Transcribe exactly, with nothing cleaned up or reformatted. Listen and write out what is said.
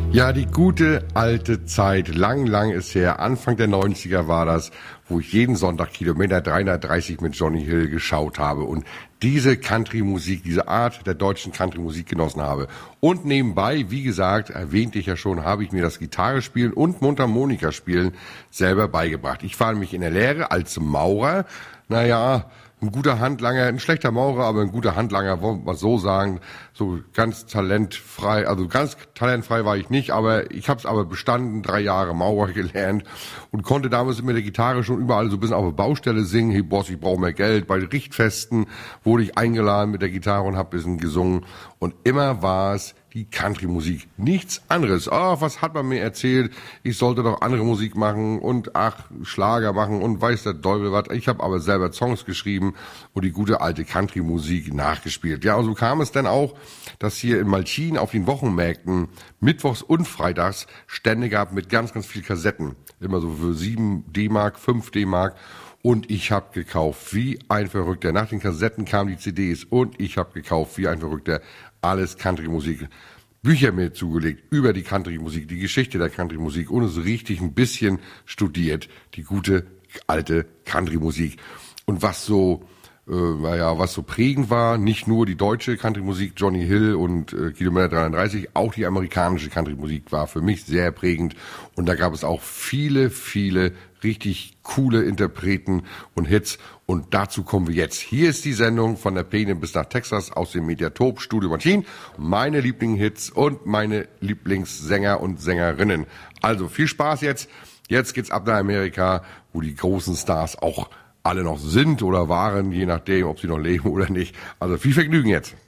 Ja, die gute alte Zeit, lang, lang ist her, Anfang der neunziger war das, wo ich jeden Sonntag Kilometer dreihundertdreißig mit Johnny Hill geschaut habe und diese Country-Musik, diese Art der deutschen Country-Musik genossen habe. Und nebenbei, wie gesagt, erwähnte ich ja schon, habe ich mir das Gitarrespielen und Mundharmonika spielen selber beigebracht. Ich war nämlich in der Lehre als Maurer, naja, ein guter Handlanger, ein schlechter Maurer, aber ein guter Handlanger, wollen wir so sagen, so ganz talentfrei, also ganz talentfrei war ich nicht, aber ich habe es aber bestanden, drei Jahre Maurer gelernt und konnte damals mit der Gitarre schon überall so ein bisschen auf der Baustelle singen, hey Boss, ich brauche mehr Geld, bei Richtfesten wurde ich eingeladen mit der Gitarre und habe ein bisschen gesungen und immer war es die Country-Musik, nichts anderes. Ach, was hat man mir erzählt? Ich sollte doch andere Musik machen und ach, Schlager machen und weiß der Teufel was. Ich habe aber selber Songs geschrieben und die gute alte Country-Musik nachgespielt. Ja, und so kam es dann auch, dass hier in Malchin auf den Wochenmärkten mittwochs und freitags Stände gab mit ganz, ganz viel Kassetten. Immer so für sieben D-Mark, fünf D-Mark. Und ich habe gekauft wie ein Verrückter. Nach den Kassetten kamen die C Ds und ich habe gekauft wie ein Verrückter. Alles Country-Musik. Bücher mir zugelegt über die Country-Musik, die Geschichte der Country-Musik und es richtig ein bisschen studiert, die gute alte Country-Musik. Und was so, äh, naja, was so prägend war, nicht nur die deutsche Country-Musik, Johnny Hill und äh, Kilometer dreihundertdreißig, auch die amerikanische Country-Musik war für mich sehr prägend. Und da gab es auch viele, viele richtig coole Interpreten und Hits. Und dazu kommen wir jetzt. Hier ist die Sendung von der Peene bis nach Texas aus dem Mediatop Studio Malchin. Meine Lieblingshits und meine Lieblingssänger und Sängerinnen. Also viel Spaß jetzt. Jetzt geht's ab nach Amerika, wo die großen Stars auch alle noch sind oder waren, je nachdem, ob sie noch leben oder nicht. Also viel Vergnügen jetzt.